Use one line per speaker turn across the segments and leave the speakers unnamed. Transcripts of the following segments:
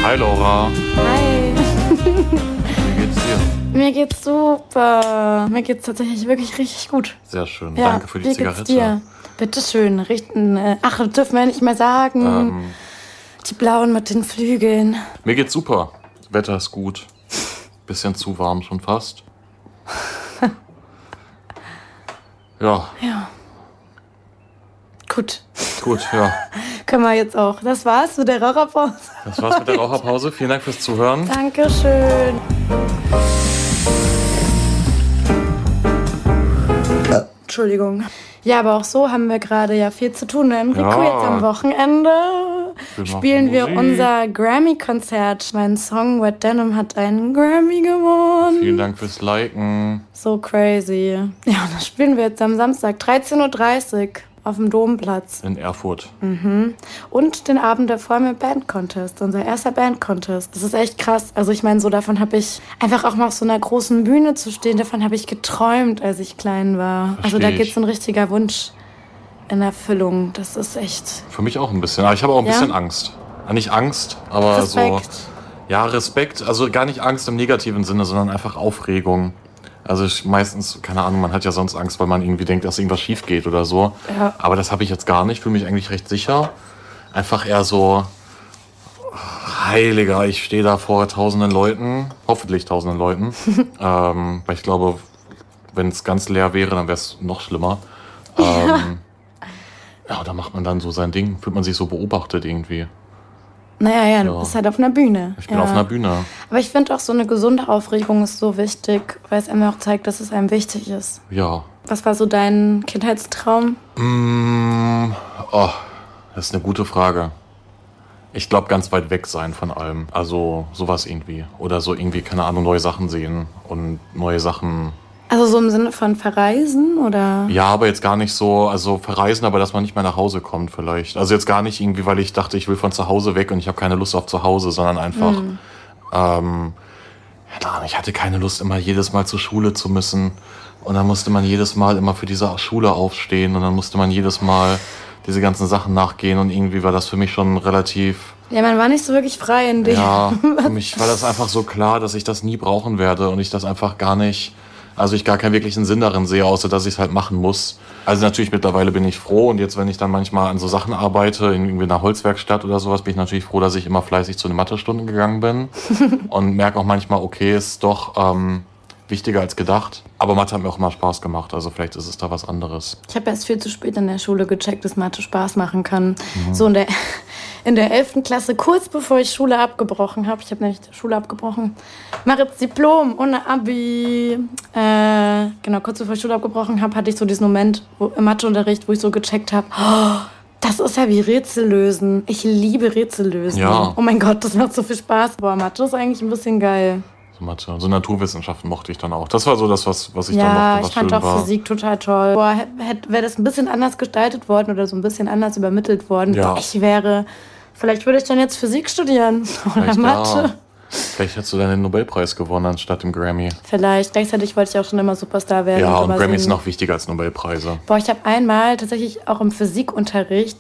Hi Laura.
Hi.
Wie geht's dir?
Mir geht's super. Mir geht's tatsächlich wirklich richtig gut.
Sehr schön.
Ja,
Danke für die
wie
Zigarette.
Geht's dir? Bitteschön. Ach, das dürfen wir nicht mehr sagen. Die blauen mit den Flügeln.
Mir geht's super. Wetter ist gut. Bisschen zu warm schon fast. Ja.
Ja. Gut.
Gut, ja.
Können wir jetzt auch. Das war's mit der Raucherpause.
Das war's mit der Raucherpause. Vielen Dank fürs Zuhören.
Dankeschön. Entschuldigung. Ja, aber auch so haben wir gerade ja viel zu tun. Enrico,
Ja.
jetzt am Wochenende spielen wir
Musik.
unser Grammy-Konzert. Mein Song Wet Denim hat einen Grammy gewonnen.
Vielen Dank fürs Liken.
So crazy. Ja, und das spielen wir jetzt am Samstag 13.30 Uhr auf dem Domplatz.
In Erfurt.
Und den Abend davor mit Band-Contest, unser erster Band-Contest. Das ist echt krass. Also ich meine, so davon habe ich einfach auch mal auf so einer großen Bühne zu stehen, davon habe ich geträumt, als ich klein war. Also da
Versteh
geht
ich.
so ein richtiger Wunsch in Erfüllung. Das ist echt
Für mich auch ein bisschen. Aber ich habe auch ein
Ja?
bisschen Angst. Nicht Angst, aber
Respekt.
so. Ja, Respekt. Also gar nicht Angst im negativen Sinne, sondern einfach Aufregung. Also meistens, keine Ahnung, man hat ja sonst Angst, weil man irgendwie denkt, dass irgendwas schief geht oder so.
Ja.
Aber das habe ich jetzt gar nicht. Fühle mich eigentlich recht sicher. Einfach eher so, Heiliger, ich stehe da vor tausenden Leuten, hoffentlich tausenden Leuten. Weil ich glaube, wenn es ganz leer wäre, dann wäre es noch schlimmer. Ja, da macht man dann so sein Ding, fühlt man sich so beobachtet irgendwie.
Naja, ja, du
Ja.
bist halt auf einer Bühne.
Ich bin
ja.
auf einer Bühne.
Aber ich finde auch, so eine gesunde Aufregung ist so wichtig, weil es einem auch zeigt, dass es einem wichtig ist.
Ja.
Was war so dein Kindheitstraum?
Oh, das ist eine gute Frage. Ich glaube, ganz weit weg sein von allem. Also sowas irgendwie. Oder so irgendwie, keine Ahnung, neue Sachen sehen und neue Sachen.
Also so im Sinne von verreisen oder?
Ja, aber jetzt gar nicht so, also verreisen, aber dass man nicht mehr nach Hause kommt vielleicht. Also jetzt gar nicht irgendwie, weil ich dachte, ich will von zu Hause weg und ich habe keine Lust auf zu Hause, sondern einfach, ja, ich hatte keine Lust, immer jedes Mal zur Schule zu müssen. Und dann musste man jedes Mal immer für diese Schule aufstehen und dann musste man jedes Mal diese ganzen Sachen nachgehen und irgendwie war das für mich schon relativ,
Ja, man war nicht so wirklich frei in dem.
ja, für mich war das einfach so klar, dass ich das nie brauchen werde und ich das einfach gar nicht, also ich gar keinen wirklichen Sinn darin sehe, außer dass ich es halt machen muss. Also natürlich mittlerweile bin ich froh und jetzt, wenn ich dann manchmal an so Sachen arbeite, in irgendwie einer Holzwerkstatt oder sowas, bin ich natürlich froh, dass ich immer fleißig zu den Mathestunden gegangen bin und merke auch manchmal, okay, ist doch wichtiger als gedacht. Aber Mathe hat mir auch immer Spaß gemacht, also vielleicht ist es da was anderes.
Ich habe erst viel zu spät in der Schule gecheckt, dass Mathe Spaß machen kann. So in der 11. Klasse, kurz bevor ich Schule abgebrochen habe, ich habe nämlich Schule abgebrochen, mache jetzt Diplom ohne Abi. Genau, kurz bevor ich Schule abgebrochen habe, hatte ich so diesen Moment im Matheunterricht, wo ich so gecheckt habe, das ist ja wie Rätsel lösen. Ich liebe Rätsel lösen.
Ja.
Oh mein Gott, das macht so viel Spaß. Boah, Mathe ist eigentlich ein bisschen geil.
So Mathe, so Naturwissenschaften mochte ich dann auch. Das war so das, was ich dann
Ja,
mochte, was
ich fand
schön
auch
war.
Physik total toll. Boah, wäre das ein bisschen anders gestaltet worden oder so ein bisschen anders übermittelt worden.
Ja.
Boah, vielleicht würde ich dann jetzt Physik studieren oder
Vielleicht,
Mathe.
ja. Vielleicht hättest du deinen Nobelpreis gewonnen anstatt dem Grammy.
Vielleicht. Gleichzeitig wollte ich auch schon immer Superstar werden.
Ja, und
immer
Grammy ist
singen.
noch wichtiger als Nobelpreise.
Boah, ich habe einmal tatsächlich auch im Physikunterricht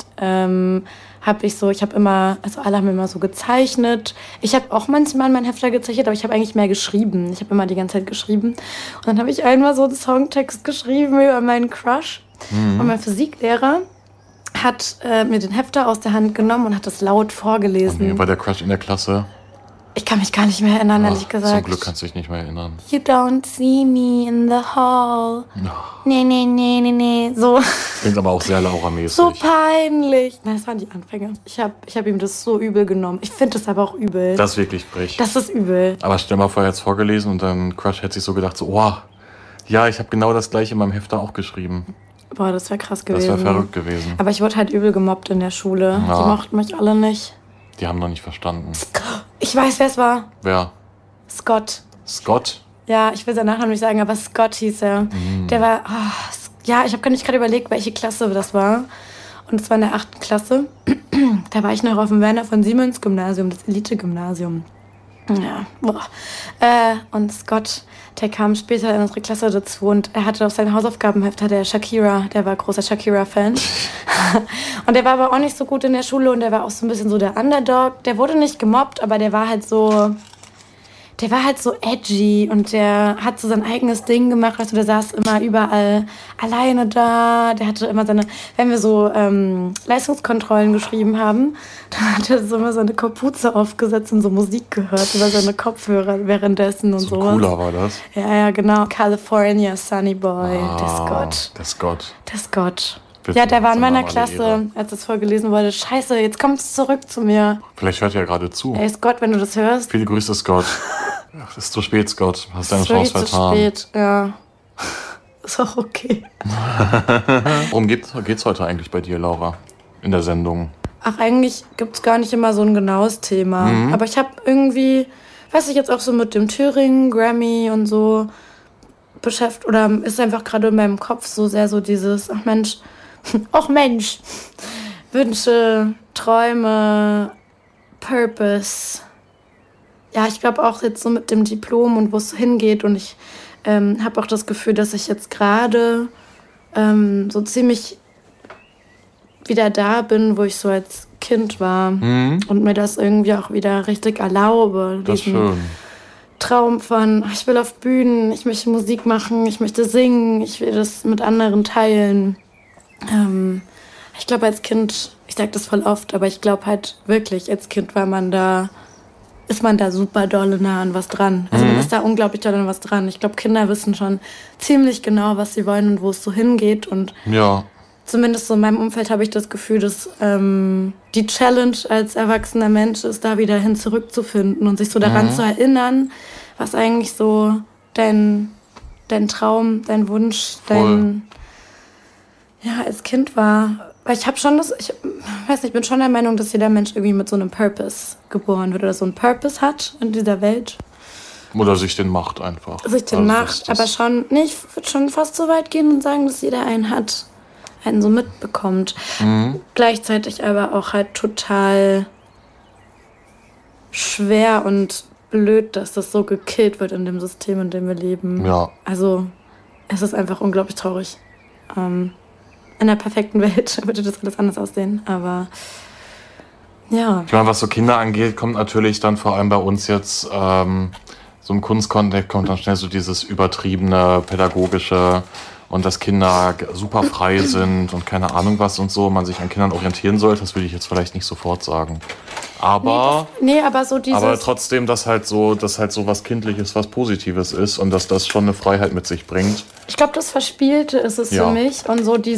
ich habe immer, also alle haben immer so gezeichnet. Ich habe auch manchmal in meinen Hefter gezeichnet, aber ich habe eigentlich mehr geschrieben. Ich habe immer die ganze Zeit geschrieben. Und dann habe ich einmal so einen Songtext geschrieben über meinen Crush. Und mein Physiklehrer hat mir den Hefter aus der Hand genommen und hat das laut vorgelesen.
Okay, war der Crush in der Klasse?
Ich kann mich gar nicht mehr erinnern, ehrlich
Ach,
gesagt.
Zum Glück kannst du dich nicht mehr erinnern.
You don't see me in the hall. Nee. So.
Klingt aber auch sehr Laura-mäßig.
So peinlich. Nein, das waren die Anfänge. Ich hab ihm das so übel genommen. Ich finde das aber auch übel.
Das ist wirklich frech.
Das ist übel.
Aber stell mal vor, er hat es vorgelesen und dann Crush hätte sich so gedacht, so, oh, ja, ich habe genau das gleiche in meinem Hefter auch geschrieben.
Boah, das wäre krass
Das
gewesen.
wäre verrückt gewesen.
Aber ich wurde halt übel gemobbt in der Schule.
Ja.
Die mochten mich alle nicht.
Die haben noch nicht verstanden.
Ich weiß, wer es war.
Wer?
Scott.
Scott?
Ja, ich will seinen Nachnamen nicht sagen, aber Scott hieß er. Der war, ja, ich habe nicht gerade überlegt, welche Klasse das war. Und es war in der 8. Klasse. Da war ich noch auf dem Werner von Siemens Gymnasium, das Elite-Gymnasium. Ja, boah. Und Scott, der kam später in unsere Klasse dazu und er hatte auf seinem Hausaufgabenheft, der Shakira, der war großer Shakira-Fan. Und der war aber auch nicht so gut in der Schule und der war auch so ein bisschen so der Underdog. Der wurde nicht gemobbt, aber der war halt so edgy und der hat so sein eigenes Ding gemacht. Also der saß immer überall alleine da. Der hatte immer wenn wir so Leistungskontrollen geschrieben haben, dann hat er so immer seine Kapuze aufgesetzt und so Musik gehört über seine Kopfhörer währenddessen und
so
sowas.
Cooler war das.
Ja, genau. California Sunny Boy, der Scott. Ja, der war in meiner Klasse, als das vorgelesen wurde. Scheiße, jetzt kommt's zurück zu mir.
Vielleicht hört er ja gerade zu.
Ey, Scott, wenn du das hörst.
Viele Grüße, Scott. Ach, ist zu spät, Scott. Hast deine Chance vertan.
Zu spät, ja. Ist auch okay.
Worum geht's heute eigentlich bei dir, Laura? In der Sendung?
Ach, eigentlich gibt's gar nicht immer so ein genaues Thema. Aber ich habe irgendwie, weiß ich jetzt auch so mit dem Thüringen, Grammy und so beschäftigt. Oder ist einfach gerade in meinem Kopf so sehr so dieses, ach Mensch, Wünsche, Träume, Purpose. Ja, ich glaube auch jetzt so mit dem Diplom und wo es hingeht. Und ich habe auch das Gefühl, dass ich jetzt gerade so ziemlich wieder da bin, wo ich so als Kind war. Und mir das irgendwie auch wieder richtig erlaube.
Das ist schön.
Traum von, ich will auf Bühnen, ich möchte Musik machen, ich möchte singen, ich will das mit anderen teilen. Ich glaube, als Kind, ich sage das voll oft, aber ich glaube halt wirklich, als Kind ist man da super dolle nah an was dran. Also man ist da unglaublich doll an was dran. Ich glaube, Kinder wissen schon ziemlich genau, was sie wollen und wo es so hingeht. Und
ja.
Zumindest so in meinem Umfeld habe ich das Gefühl, dass die Challenge als erwachsener Mensch ist, da wieder hin zurückzufinden und sich so daran zu erinnern, was eigentlich so dein Traum, dein Wunsch, als Kind war. Weil ich bin schon der Meinung, dass jeder Mensch irgendwie mit so einem Purpose geboren wird oder so einen Purpose hat in dieser Welt.
Oder sich den macht einfach.
Aber ich würde schon fast so weit gehen und sagen, dass jeder einen so mitbekommt. Gleichzeitig aber auch halt total schwer und blöd, dass das so gekillt wird in dem System, in dem wir leben.
Ja.
Also es ist einfach unglaublich traurig. In der perfekten Welt würde das alles anders aussehen, aber ja.
Ich meine, was so Kinder angeht, kommt natürlich dann vor allem bei uns jetzt so im Kunstkontext kommt dann schnell so dieses übertriebene, pädagogische und dass Kinder super frei sind und keine Ahnung was und so, man sich an Kindern orientieren sollte, das will ich jetzt vielleicht nicht sofort sagen. Aber aber trotzdem, dass halt so was Kindliches, was Positives ist und dass das schon eine Freiheit mit sich bringt.
Ich glaube, das Verspielte ist es für mich und so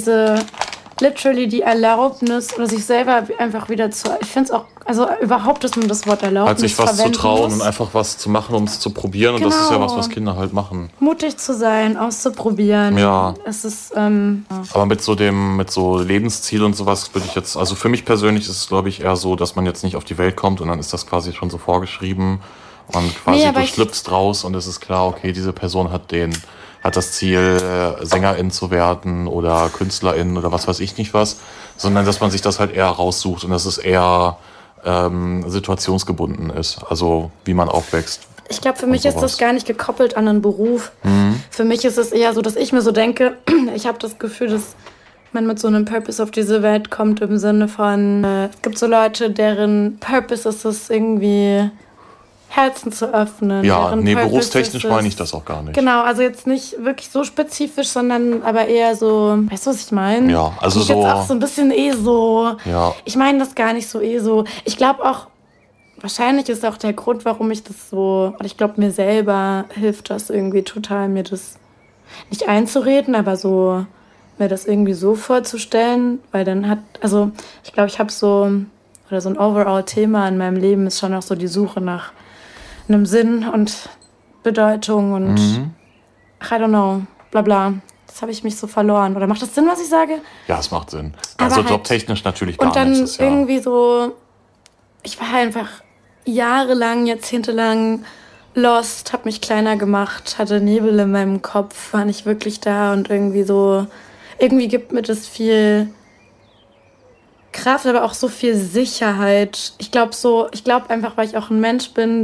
die Erlaubnis oder sich selber einfach wieder ich finde es auch, also überhaupt, dass man das Wort Erlaubnis
halt sich was zu trauen und einfach was zu machen, um es zu probieren. Und das ist ja was Kinder halt machen.
Mutig zu sein, auszuprobieren.
Ja.
Es ist,
Aber mit so Lebensziel und sowas würde ich jetzt, also für mich persönlich ist es, glaube ich, eher so, dass man jetzt nicht auf die Welt kommt und dann ist das quasi schon so vorgeschrieben und quasi du schlüpfst raus und es ist klar, okay, diese Person hat das Ziel, Sängerin zu werden oder Künstlerin oder was weiß ich nicht was, sondern dass man sich das halt eher raussucht und dass es eher situationsgebunden ist, also wie man aufwächst.
Ich glaube, für mich ist das gar nicht gekoppelt an einen Beruf. Für mich ist es eher so, dass ich mir so denke, ich habe das Gefühl, dass man mit so einem Purpose auf diese Welt kommt im Sinne von, es gibt so Leute, deren Purpose ist es irgendwie Herzen zu öffnen.
Ja, berufstechnisch meine ich das auch gar nicht.
Genau, also jetzt nicht wirklich so spezifisch, sondern aber eher so, weißt du, was ich meine?
Ja, also
so. Jetzt auch so ein bisschen so.
Ja.
Ich meine das gar nicht so so. Ich glaube auch, wahrscheinlich ist auch der Grund, warum ich das so, oder ich glaube mir selber hilft das irgendwie total, mir das nicht einzureden, aber so, mir das irgendwie so vorzustellen, weil dann ich glaube, ich habe so ein Overall-Thema in meinem Leben ist schon auch so die Suche nach einem Sinn und Bedeutung und I don't know, bla bla. Jetzt habe ich mich so verloren. Oder macht das Sinn, was ich sage?
Ja, es macht Sinn. Also jobtechnisch natürlich gar nicht.
Und dann irgendwie so, ich war einfach jahrelang, jahrzehntelang lost, habe mich kleiner gemacht, hatte Nebel in meinem Kopf, war nicht wirklich da und irgendwie gibt mir das viel Kraft, aber auch so viel Sicherheit. Ich glaube einfach, weil ich auch ein Mensch bin,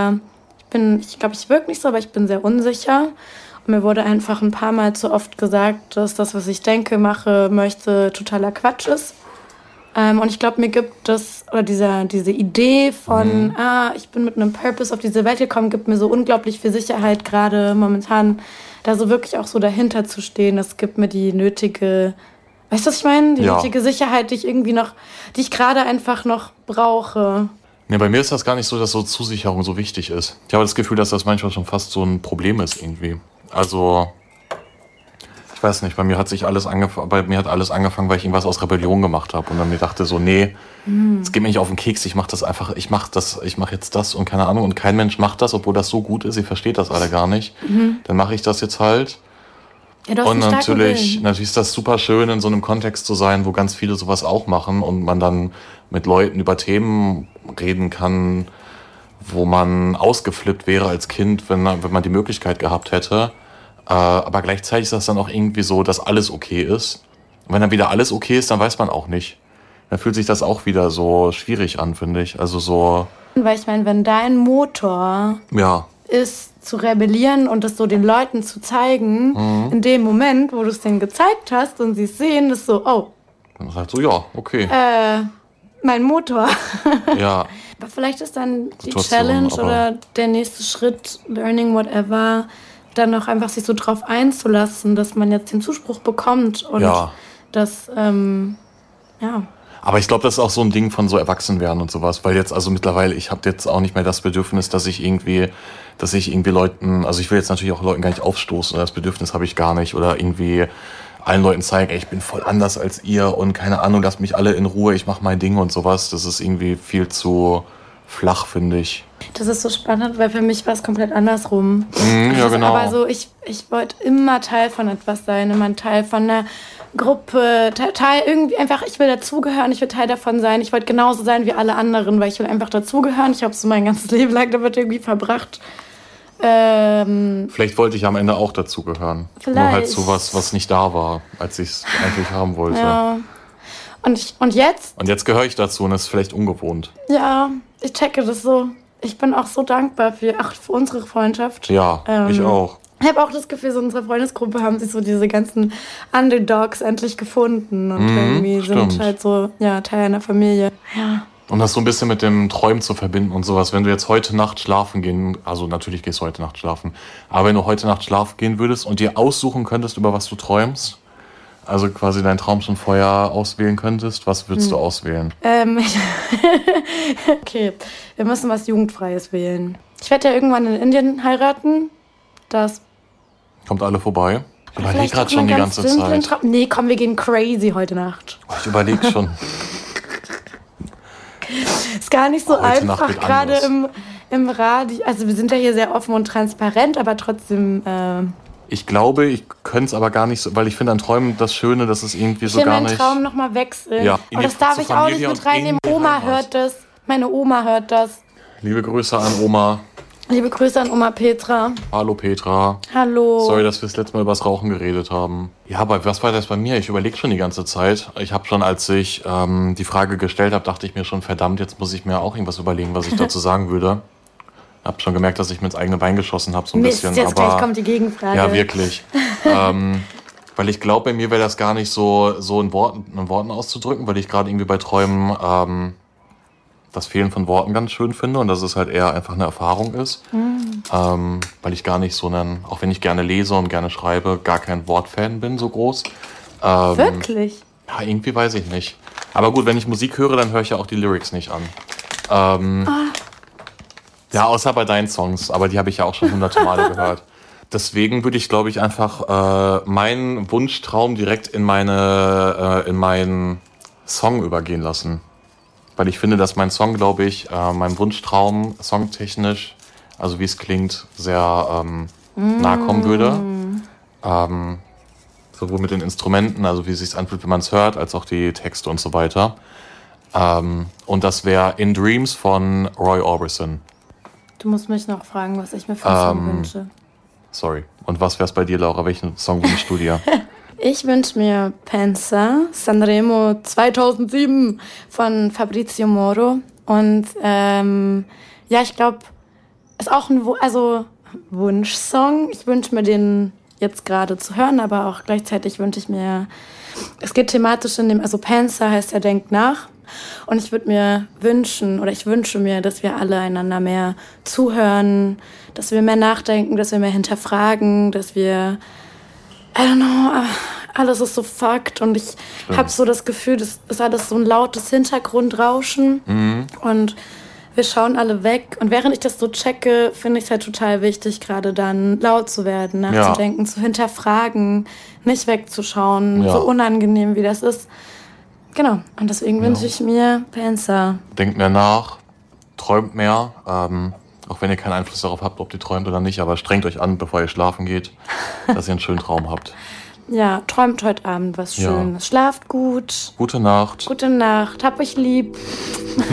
ich glaube, ich wirke nicht so, aber ich bin sehr unsicher. Und mir wurde einfach ein paar Mal zu oft gesagt, dass das, was ich denke, mache, möchte, totaler Quatsch ist. Und ich glaube, mir gibt das, oder diese Idee von, ich bin mit einem Purpose auf diese Welt gekommen, gibt mir so unglaublich viel Sicherheit, gerade momentan, da so wirklich auch so dahinter zu stehen. Das gibt mir die nötige, weißt du, was ich meine? Die nötige Sicherheit, die ich gerade einfach noch brauche.
Nee, bei mir ist das gar nicht so, dass so Zusicherung so wichtig ist. Ich habe das Gefühl, dass das manchmal schon fast so ein Problem ist irgendwie. Also, ich weiß nicht, bei mir hat alles angefangen, weil ich irgendwas aus Rebellion gemacht habe und dann mir dachte so, nee, es geht mir nicht auf den Keks, ich mache jetzt das und keine Ahnung und kein Mensch macht das, obwohl das so gut ist, ihr versteht das alle gar nicht. Dann mache ich das jetzt halt.
Ja, du hast
und
einen starken
natürlich
Willen.
ist das super schön, in so einem Kontext zu sein, wo ganz viele sowas auch machen und man dann mit Leuten über Themen reden kann, wo man ausgeflippt wäre als Kind, wenn man die Möglichkeit gehabt hätte. Aber gleichzeitig ist das dann auch irgendwie so, dass alles okay ist. Und wenn dann wieder alles okay ist, dann weiß man auch nicht. Dann fühlt sich das auch wieder so schwierig an, finde ich. Also so,
Weil ich meine, wenn dein Motor
ja,
ist, zu rebellieren und das so den Leuten zu zeigen, in dem Moment, wo du es denen gezeigt hast und sie es sehen, ist so, oh,
dann ist halt so, ja, okay.
mein Motor.
Ja,
Aber vielleicht ist dann die
Situation,
Challenge
aber-
oder der nächste Schritt, Learning, whatever, dann noch einfach sich so drauf einzulassen, dass man jetzt den Zuspruch bekommt und
Ja.
das, ja.
aber ich glaube, das ist auch so ein Ding von so Erwachsenwerden und sowas, weil jetzt, also mittlerweile, ich habe jetzt auch nicht mehr das Bedürfnis, dass ich irgendwie Leuten, also ich will jetzt natürlich auch Leuten gar nicht aufstoßen, oder das Bedürfnis habe ich gar nicht, oder irgendwie allen Leuten zeigen, ey, ich bin voll anders als ihr und keine Ahnung, lasst mich alle in Ruhe, ich mache mein Ding und sowas. Das ist irgendwie viel zu flach, finde ich.
Das ist so spannend, weil für mich war es komplett andersrum.
Ja, genau.
Aber so, ich wollte immer Teil von etwas sein, immer ein Teil von einer Gruppe, Teil irgendwie einfach, ich will dazugehören, ich will Teil davon sein, ich wollte genauso sein wie alle anderen, weil ich will einfach dazugehören. Ich habe so mein ganzes Leben lang damit irgendwie verbracht.
Vielleicht wollte ich am Ende auch dazugehören. Nur halt
Vielleicht.
so was nicht da war, als ich es eigentlich haben wollte.
Ja. Und jetzt,
Und jetzt gehöre ich dazu und das ist vielleicht ungewohnt.
ja, ich checke das so. Ich bin auch so dankbar für unsere Freundschaft.
Ja, ich auch.
Ich habe auch das Gefühl, so in unserer Freundesgruppe haben sich so diese ganzen Underdogs endlich gefunden und irgendwie
stimmt.
sind halt so, ja, Teil einer Familie. Ja.
Um das so ein bisschen mit dem Träumen zu verbinden und sowas. Wenn du jetzt heute Nacht schlafen gehen, also natürlich gehst du heute Nacht schlafen, aber wenn du heute Nacht schlafen gehen würdest und dir aussuchen könntest, über was du träumst, also quasi deinen Traum schon vorher auswählen könntest, was würdest du auswählen?
Okay, wir müssen was Jugendfreies wählen. Ich werde ja irgendwann in Indien heiraten. Das
Kommt alle vorbei? Ich überlege
vielleicht
gerade
auch
schon
einen
die
ganz
ganze
simplen
Zeit.
Traum. Nee, komm, wir gehen crazy heute Nacht.
Ich überlege schon.
Ist gar nicht so
Heute Nacht
einfach,
wird
gerade
anders.
im Radio. Also wir sind ja hier sehr offen und transparent, aber trotzdem...
Ich glaube, ich könnte es aber gar nicht so, weil ich finde an Träumen das Schöne, dass es irgendwie
Ich
so
will
gar
meinen
nicht...
Traum nochmal wechseln.
Ja,
Aber das darf
zur
ich auch nicht
Familie
mit
und
reinnehmen.
in die
Oma
Heimat.
hört das. Meine Oma hört das.
Liebe Grüße an Oma.
Liebe Grüße an Oma Petra.
Hallo Petra.
Hallo.
Sorry, dass wir das letzte Mal über das Rauchen geredet haben. Ja, aber was war das bei mir? Ich überlege schon die ganze Zeit. Ich habe schon, als ich die Frage gestellt habe, dachte ich mir schon, verdammt, jetzt muss ich mir auch irgendwas überlegen, was ich dazu sagen würde. Hab schon gemerkt, dass ich mir ins eigene Bein geschossen habe, so ein
Mist,
bisschen.
jetzt
aber
gleich kommt die Gegenfrage.
ja, wirklich. Weil ich glaube, bei mir wäre das gar nicht so in Worten auszudrücken, weil ich gerade irgendwie bei Träumen das Fehlen von Worten ganz schön finde und dass es halt eher einfach eine Erfahrung ist. Weil ich gar nicht auch wenn ich gerne lese und gerne schreibe, gar kein Wortfan bin, so groß.
Wirklich?
Ja, irgendwie weiß ich nicht. Aber gut, wenn ich Musik höre, dann höre ich ja auch die Lyrics nicht an. Ja, außer bei deinen Songs, aber die habe ich ja auch schon hunderte Male gehört. Deswegen würde ich, glaube ich, einfach meinen Wunschtraum direkt in meinen Song übergehen lassen. Weil ich finde, dass mein Song, glaube ich, meinem Wunschtraum songtechnisch, also wie es klingt, sehr nahe kommen würde. Sowohl mit den Instrumenten, also wie es sich anfühlt, wenn man es hört, als auch die Texte und so weiter. Und das wäre In Dreams von Roy Orbison.
Du musst mich noch fragen, was ich mir für einen Song wünsche.
Sorry. Und was wär's bei dir, Laura? Welchen Song wünschst du dir?
Ich wünsche mir Pensa, Sanremo 2007 von Fabrizio Moro. Und ja, ich glaube, ist auch ein Wunschsong. Ich wünsche mir den jetzt gerade zu hören, aber auch gleichzeitig wünsche ich mir, es geht thematisch in dem, also Pensa heißt ja denkt nach. Und ich würde mir wünschen, oder ich wünsche mir, dass wir alle einander mehr zuhören, dass wir mehr nachdenken, dass wir mehr hinterfragen, dass wir, I don't know, alles ist so fucked und ich habe so das Gefühl, das ist alles so ein lautes Hintergrundrauschen und wir schauen alle weg. Und während ich das so checke, finde ich es halt total wichtig, gerade dann laut zu werden, nachzudenken, zu hinterfragen, nicht wegzuschauen, so unangenehm wie das ist. Genau, und deswegen wünsche ich mir Pensa.
Denkt mehr nach, träumt mehr, auch wenn ihr keinen Einfluss darauf habt, ob ihr träumt oder nicht, aber strengt euch an, bevor ihr schlafen geht, dass ihr einen schönen Traum habt.
Ja, träumt heute Abend was Schönes. Schlaft gut.
Gute Nacht.
Gute Nacht. Hab euch lieb.